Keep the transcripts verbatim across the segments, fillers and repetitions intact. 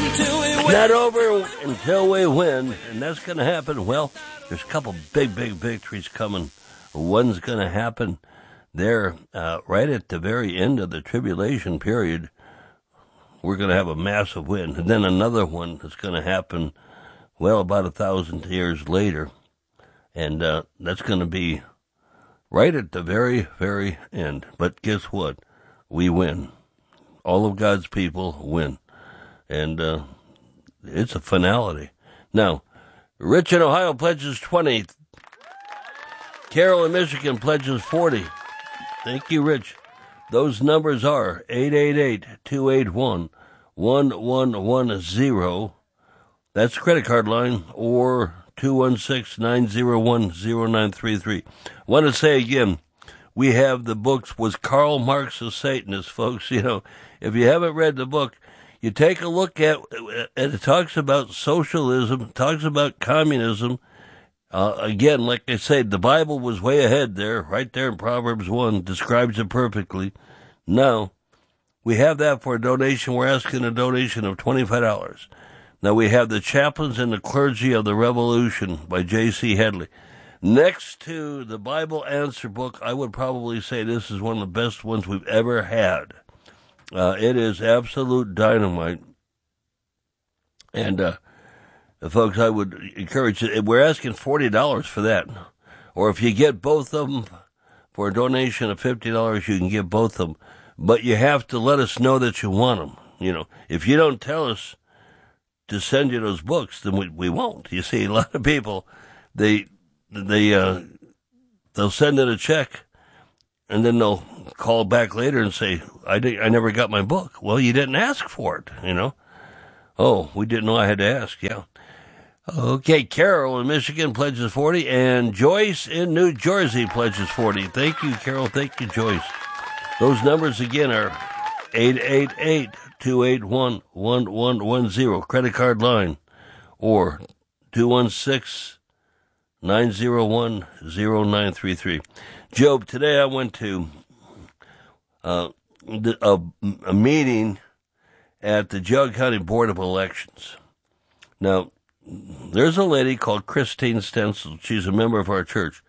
until we win. Not over until we win, and that's going to happen. Well, there's a couple big, big victories coming. One's going to happen there uh, right at the very end of the tribulation period. We're going to have a massive win. And then another one that's going to happen, well, about a thousand years later. And uh, that's going to be right at the very, very end. But guess what? We win. All of God's people win. And uh, it's a finality. Now, Rich in Ohio pledges twenty. Carol in Michigan pledges forty. Thank you, Rich. Those numbers are eight eight eight, two eight one, one one one zero. That's credit card line, or two one six, nine zero one, zero nine three three. I want to say again, we have the books, Was Karl Marx a Satanist, folks? You know, if you haven't read the book, you take a look at, and it talks about socialism, it talks about communism. Uh, again, like I said, the Bible was way ahead there, right there in Proverbs one, describes it perfectly. Now, we have that for a donation. We're asking a donation of twenty-five dollars. Now, we have The Chaplains and the Clergy of the Revolution by J C Hadley. Next to the Bible Answer book, I would probably say this is one of the best ones we've ever had. Uh, it is absolute dynamite. And, uh, folks, I would encourage you. We're asking forty dollars for that. Or if you get both of them for a donation of fifty dollars, you can get both of them. But you have to let us know that you want them. You know, if you don't tell us to send you those books, then we, we won't. You see, a lot of people, they, they, uh, they'll send in a check and then they'll call back later and say, I did, I never got my book. Well, you didn't ask for it, you know. Oh, we didn't know I had to ask, yeah. Okay, Carol in Michigan pledges forty, and Joyce in New Jersey pledges forty. Thank you, Carol. Thank you, Joyce. Those numbers again are eight eight eight, two eight one, one one one zero, credit card line, or two one six, nine zero one, zero nine three three. Job, today I went to uh, a, a meeting at the Jug County Board of Elections. Now, there's a lady called Christine Stencil. She's a member of our church.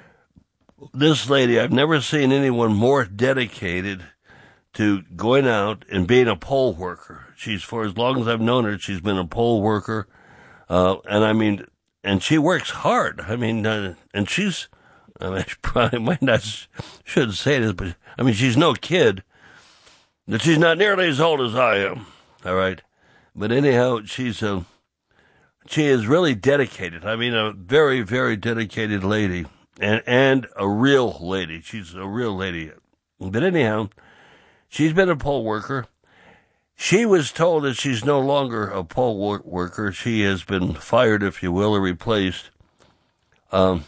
This lady, I've never seen anyone more dedicated to going out and being a poll worker. She's, for as long as I've known her, she's been a poll worker. Uh, and I mean, and she works hard. I mean, uh, and she's, I mean, she probably might not, shouldn't say this, but I mean, she's no kid. That she's not nearly as old as I am. All right. But anyhow, she's a, she is really dedicated. I mean, a very, very dedicated lady, and, and a real lady. She's a real lady. But anyhow, she's been a poll worker. She was told that she's no longer a poll wor- worker. She has been fired, if you will, or replaced. Um,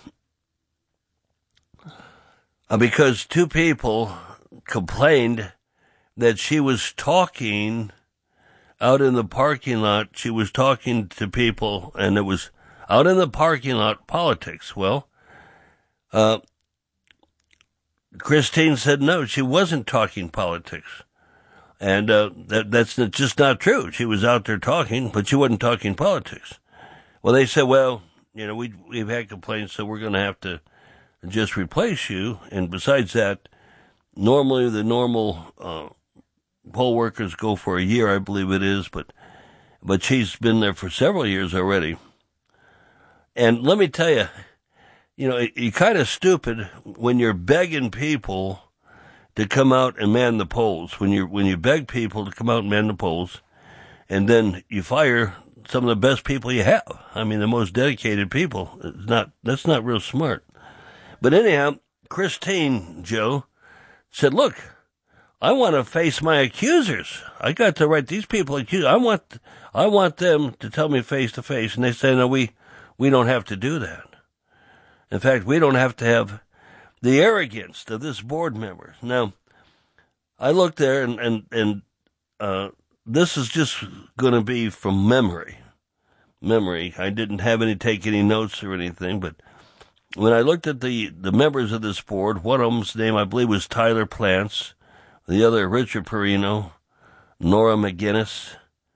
because two people complained that she was talking out in the parking lot. She was talking to people, and it was out in the parking lot politics. Well, uh, Christine said no, she wasn't talking politics. And uh, that, that's just not true. She was out there talking, but she wasn't talking politics. Well, they said, well, you know, we, we've had complaints, so we're going to have to just replace you. And besides that, normally the normal uh, poll workers go for a year, I believe it is, but but she's been there for several years already. And let me tell you, you know, you're kind of stupid when you're begging people to come out and man the polls. When you when you beg people to come out and man the polls, and then you fire some of the best people you have. I mean, the most dedicated people. It's not that's not real smart. But anyhow, Christine, Joe, said, look, I want to face my accusers. I got to write these people accused. I want, I want them to tell me face to face. And they say, no, we, we don't have to do that. In fact, we don't have to have the arrogance of this board member. Now, I looked there and, and, and, uh, this is just going to be from memory. Memory. I didn't have any, take any notes or anything, but when I looked at the, the members of this board, one of them's name, I believe, was Tyler Plants. The other, Richard Perino, Nora McGinnis,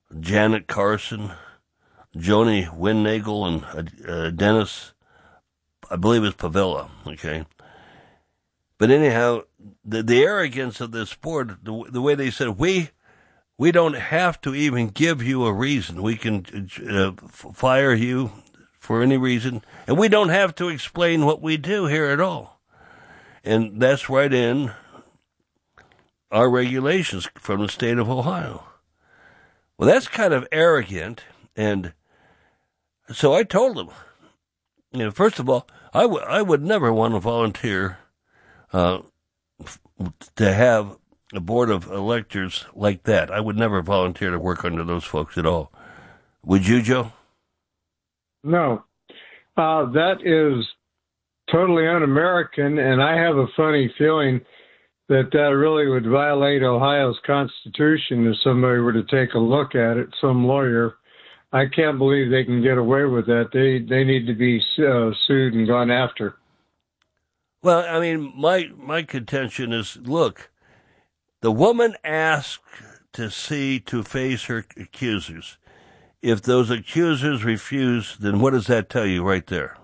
Janet Carson, Joni Windnagel, and uh, Dennis, I believe it's Pavella, okay? But anyhow, the, the arrogance of this board, the, the way they said, we we don't have to even give you a reason. We can uh, fire you for any reason, and we don't have to explain what we do here at all. And that's right in our regulations from the state of Ohio. Well, that's kind of arrogant, and so I told them, you know, first of all, I, w- I would never want to volunteer uh, f- to have a board of electors like that. I would never volunteer to work under those folks at all. Would you, Joe? No. Uh, that is totally un-American, and I have a funny feeling that that really would violate Ohio's Constitution if somebody were to take a look at it, some lawyer. I can't believe they can get away with that. They they need to be uh, sued and gone after. Well, I mean, my my contention is, look, the woman asked to see, to face her accusers. If those accusers refuse, then what does that tell you right there?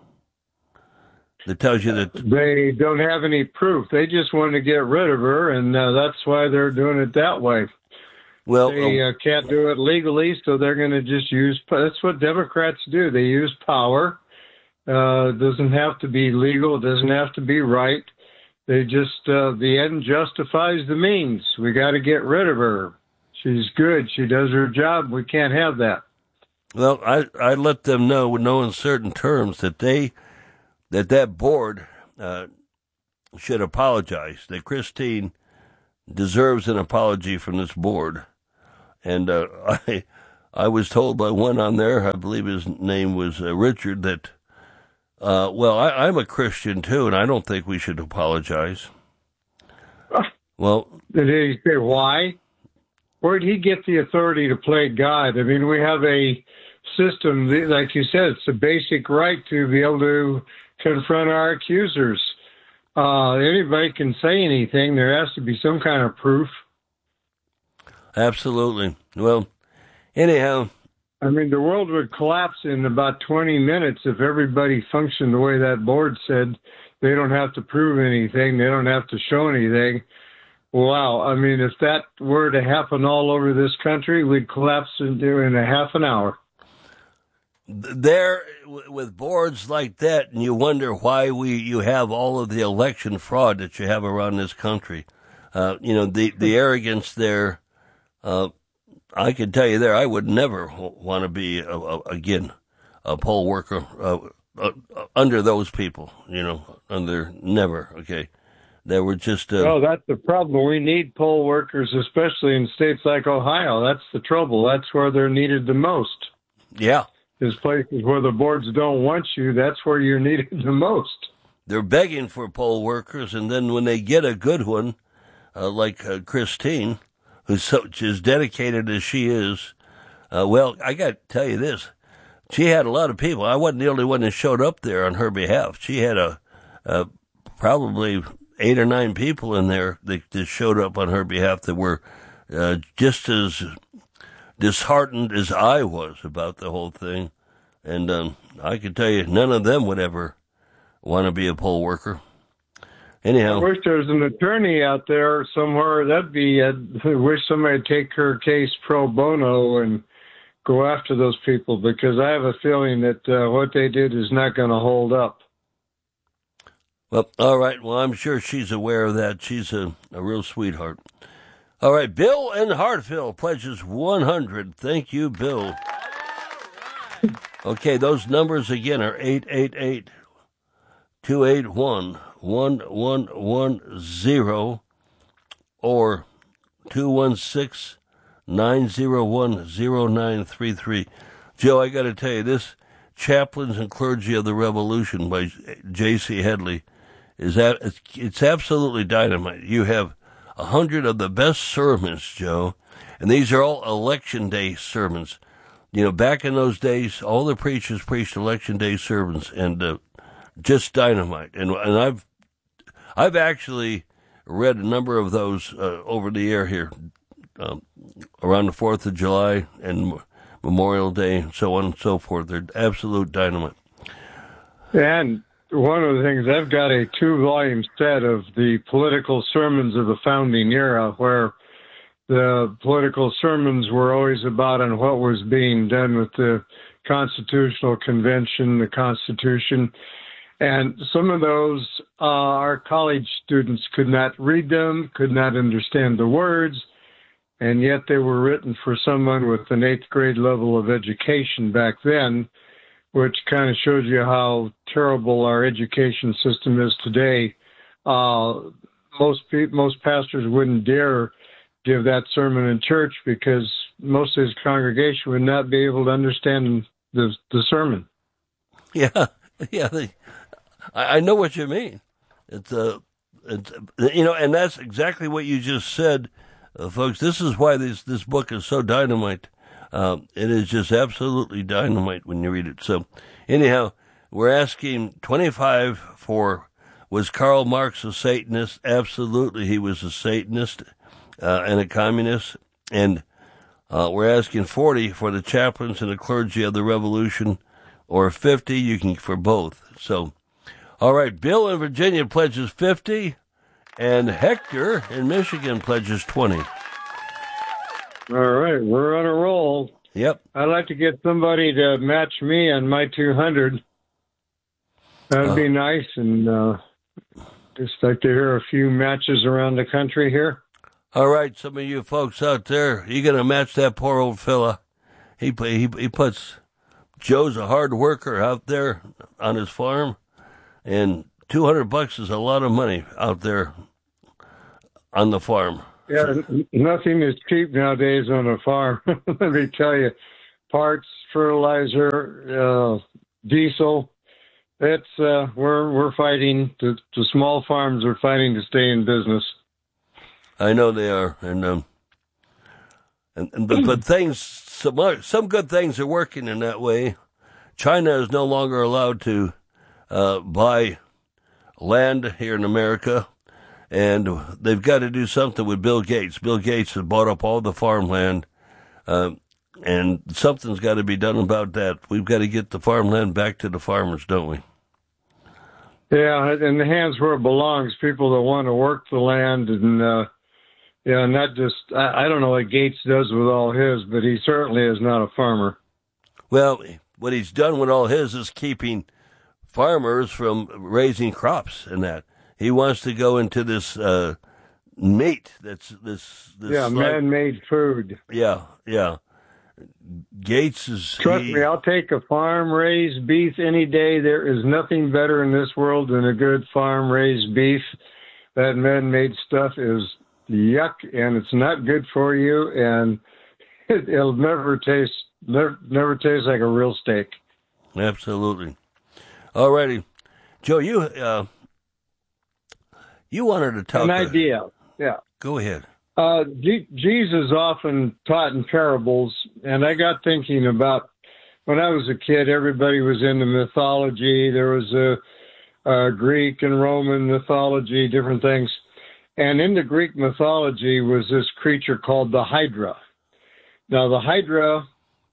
It tells you that they don't have any proof. They just want to get rid of her, and uh, that's why they're doing it that way. Well, they uh, can't do it legally, so they're going to just use. That's what Democrats do. They use power. Uh, it doesn't have to be legal. It doesn't have to be right. They just uh, the end justifies the means. We got to get rid of her. She's good. She does her job. We can't have that. Well, I I let them know with no uncertain terms that they. that that board uh, should apologize, that Christine deserves an apology from this board. And uh, I I was told by one on there, I believe his name was uh, Richard, that, uh, well, I, I'm a Christian too, and I don't think we should apologize. Well, did he say why? Where did he get the authority to play God? I mean, we have a system, like you said, it's a basic right to be able to confront our accusers. Uh, anybody can say anything. There has to be some kind of proof. Absolutely. Well, anyhow. I mean, the world would collapse in about twenty minutes if everybody functioned the way that board said. They don't have to prove anything. They don't have to show anything. Wow. I mean, if that were to happen all over this country, we'd collapse in, in a half an hour. There, with boards like that, and you wonder why we you have all of the election fraud that you have around this country. Uh, you know, the, the arrogance there, uh, I can tell you there, I would never want to be, a, a, again, a poll worker uh, uh, under those people, you know, under, never, okay. They were just... Uh, oh, that's the problem. We need poll workers, especially in states like Ohio. That's the trouble. That's where they're needed the most. Yeah. There's places where the boards don't want you. That's where you're needed the most. They're begging for poll workers, and then when they get a good one, uh, like uh, Christine, who's so, as dedicated as she is, uh, well, I got to tell you this. She had a lot of people. I wasn't the only one that showed up there on her behalf. She had a, a probably eight or nine people in there that, that showed up on her behalf that were uh, just as disheartened as I was about the whole thing. And um, I can tell you, none of them would ever want to be a poll worker. Anyhow. I wish there was an attorney out there somewhere. That'd be, I wish somebody would take her case pro bono and go after those people, because I have a feeling that uh, what they did is not going to hold up. Well, all right. Well, I'm sure she's aware of that. She's a, a real sweetheart. All right, Bill in Hartville pledges one hundred. Thank you, Bill. Okay, those numbers again are eight eight eight, two eight one, one one one zero or two one six, nine zero one, zero nine three three. Joe, I got to tell you, this Chaplains and Clergy of the Revolution by J C Headley, is that it's, it's absolutely dynamite. You have a hundred of the best sermons, Joe, and these are all election day sermons. You know, back in those days, all the preachers preached election day sermons, and uh, just dynamite. And and I've I've actually read a number of those uh, over the air here um, around the fourth of July and Memorial Day, and so on and so forth. They're absolute dynamite. And one of the things, I've got a two-volume set of the political sermons of the founding era, where the political sermons were always about on what was being done with the Constitutional Convention, the Constitution. And some of those, uh, our college students could not read them, could not understand the words, and yet they were written for someone with an eighth grade level of education back then, which kind of shows you how terrible our education system is today. Uh, most pe- most pastors wouldn't dare give that sermon in church because most of his congregation would not be able to understand the the sermon. Yeah, yeah, they, I, I know what you mean. It's uh, it's you know, and that's exactly what you just said, uh, folks. This is why this this book is so dynamite. Um, it is just absolutely dynamite when you read it. So, anyhow, we're asking twenty-five for, was Karl Marx a Satanist? Absolutely, he was a Satanist uh, and a communist. And uh, we're asking forty for the chaplains and the clergy of the Revolution, or fifty, you can for both. So, all right, Bill in Virginia pledges fifty, and Hector in Michigan pledges twenty. All right, we're on a roll. Yep. I'd like to get somebody to match me on my two hundred. That'd uh, be nice, and uh, just like to hear a few matches around the country here. All right, some of you folks out there, you gonna match that poor old fella. He he he puts. Joe's a hard worker out there on his farm, and two hundred bucks is a lot of money out there on the farm. Yeah, nothing is cheap nowadays on a farm. Let me tell you, parts, fertilizer, uh, diesel. It's uh, we're we're fighting. The, the small farms are fighting to stay in business. I know they are, and um, and, and but, but things some some good things are working in that way. China is no longer allowed to uh, buy land here in America. And they've got to do something with Bill Gates. Bill Gates has bought up all the farmland, uh, and something's got to be done about that. We've got to get the farmland back to the farmers, don't we? Yeah, in the hands where it belongs, people that want to work the land, and uh, yeah, not just, I, I don't know what Gates does with all his, but he certainly is not a farmer. Well, what he's done with all his is keeping farmers from raising crops and that. He wants to go into this uh, meat that's this, this yeah, like, man-made food. Yeah, yeah. Gates is. Trust he, me, I'll take a farm-raised beef any day. There is nothing better in this world than a good farm-raised beef. That man-made stuff is yuck, and it's not good for you, and it, it'll never taste never, never taste like a real steak. Absolutely. All righty, Joe. You. Uh, You wanted to talk... An idea, yeah. Go ahead. Uh, G- Jesus often taught in parables, and I got thinking about when I was a kid, everybody was into mythology. There was a, a Greek and Roman mythology, different things. And in the Greek mythology was this creature called the Hydra. Now, the Hydra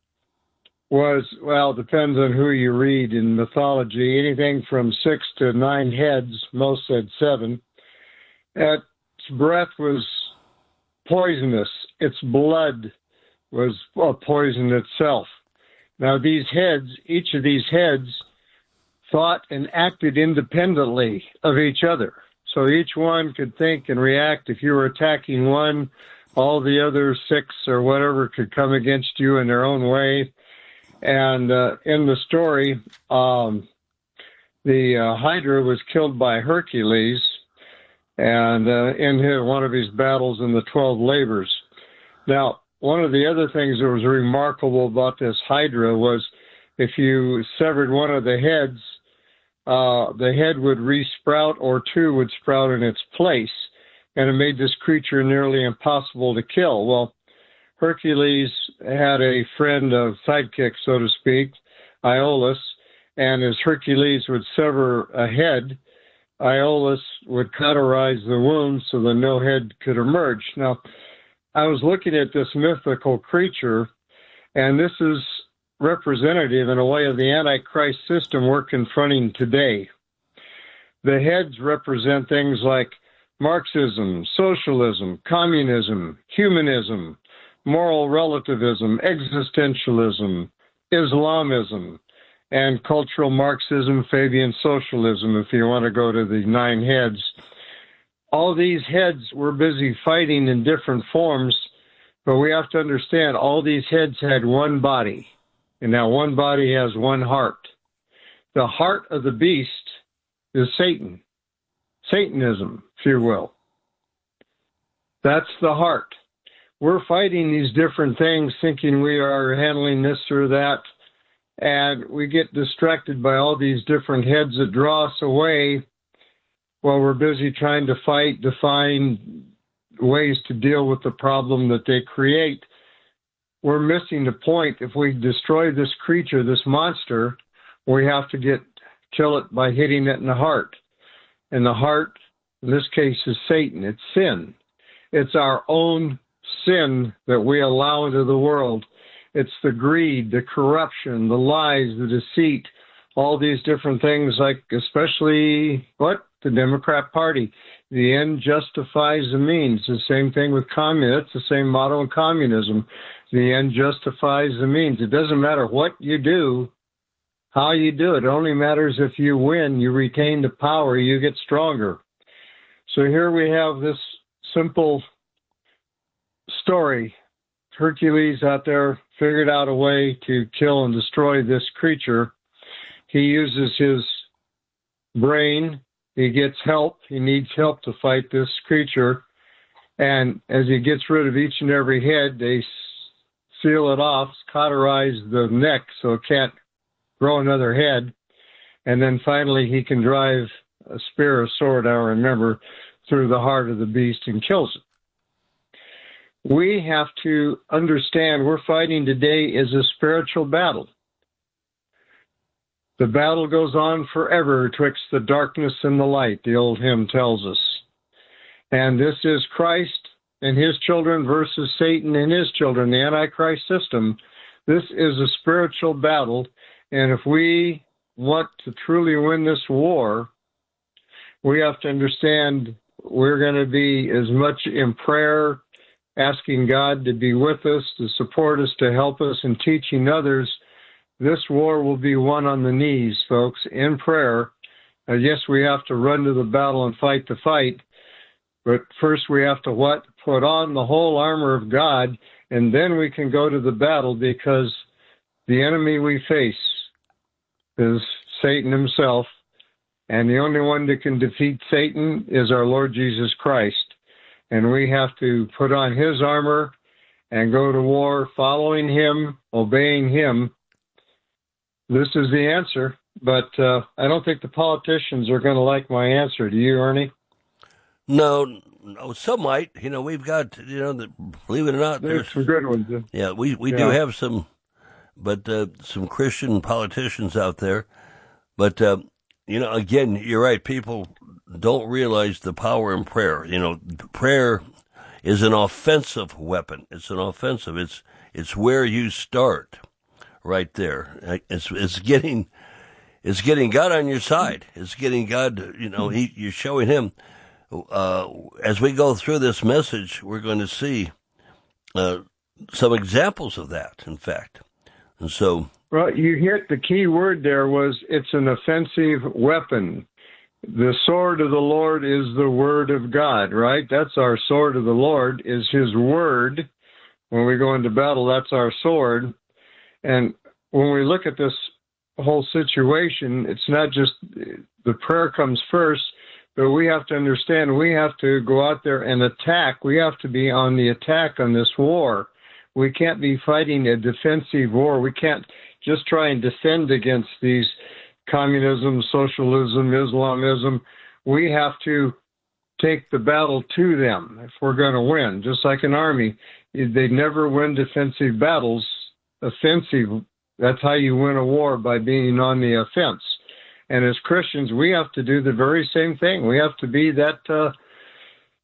was, well, it depends on who you read in mythology, anything from six to nine heads, most said seven. Its breath was poisonous. Its blood was well, poison itself. Now, these heads, each of these heads thought and acted independently of each other. So each one could think and react. If you were attacking one, all the other six or whatever could come against you in their own way. And uh, in the story, um, the uh, Hydra was killed by Hercules, and uh, in his, one of his battles in the twelve labors. Now, one of the other things that was remarkable about this Hydra was if you severed one of the heads, uh, the head would resprout, or two would sprout in its place, and it made this creature nearly impossible to kill. Well, Hercules had a friend, a sidekick, so to speak, Iolaus, and as Hercules would sever a head, Iolaus would cauterize the wound so that no head could emerge. Now, I was looking at this mythical creature, and this is representative in a way of the Antichrist system we're confronting today. The heads represent things like Marxism, socialism, communism, humanism, moral relativism, existentialism, Islamism, and cultural Marxism, Fabian socialism, if you want to go to the nine heads. All these heads were busy fighting in different forms, but we have to understand all these heads had one body, and now one body has one heart. The heart of the beast is Satan, Satanism, if you will. That's the heart. We're fighting these different things, thinking we are handling this or that, and we get distracted by all these different heads that draw us away while we're busy trying to fight, to find ways to deal with the problem that they create. We're missing the point. If we destroy this creature, this monster, we have to get kill it by hitting it in the heart. And the heart, in this case, is Satan. It's sin. It's our own sin that we allow into the world. It's the greed, the corruption, the lies, the deceit, all these different things, like especially, what? The Democrat Party. The end justifies the means. The same thing with communism. It's the same motto in communism. The end justifies the means. It doesn't matter what you do, how you do it. It only matters if you win, you retain the power, you get stronger. So here we have this simple story. Hercules out there figured out a way to kill and destroy this creature. He uses his brain. He gets help. He needs help to fight this creature. And as he gets rid of each and every head, they seal it off, cauterize the neck so it can't grow another head. And then finally he can drive a spear or sword, I remember, through the heart of the beast and kills it. We have to understand we're fighting today is a spiritual battle. The battle goes on forever twixt the darkness and the light, the old hymn tells us. And this is Christ and his children versus Satan and his children, the Antichrist system. This is a spiritual battle, and if we want to truly win this war, we have to understand we're going to be as much in prayer, asking God to be with us, to support us, to help us, and teaching others. This war will be won on the knees, folks, in prayer. Uh, yes, we have to run to the battle and fight the fight, but first we have to what? Put on the whole armor of God, and then we can go to the battle, because the enemy we face is Satan himself, and the only one that can defeat Satan is our Lord Jesus Christ. And we have to put on his armor and go to war following him, obeying him. This is the answer, but uh, I don't think the politicians are going to like my answer. Do you, Ernie? No, no, some might. You know, we've got, you know, the, believe it or not, there's, there's some good ones. Yeah, yeah we, we yeah. do have some, but uh, some Christian politicians out there. But, uh, you know, again, you're right. People don't realize the power in prayer. You know, prayer is an offensive weapon. It's an offensive. It's it's where you start, right there. It's it's getting it's getting God on your side. It's getting God. You know, he, you're showing him. Uh, as we go through this message, we're going to see uh, some examples of that. In fact, and so. Well, you hit the key word there was it's an offensive weapon. The sword of the Lord is the word of God, right? That's our sword of the Lord, is his word. When we go into battle, that's our sword. And when we look at this whole situation, it's not just the prayer comes first, but we have to understand we have to go out there and attack. We have to be on the attack on this war. We can't be fighting a defensive war. We can't just try and defend against these communism, socialism, Islamism. We have to take the battle to them if we're going to win. Just like an army, they never win defensive battles. Offensive, that's how you win a war, by being on the offense. And as Christians, we have to do the very same thing. We have to be that uh,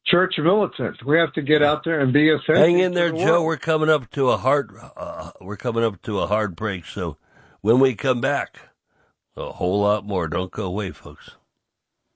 church militant. We have to get out there and be authentic. Hang in there, the Joe. world. We're coming up to a hard. Uh, we're coming up to a hard break. So when we come back, a whole lot more. Don't go away, folks.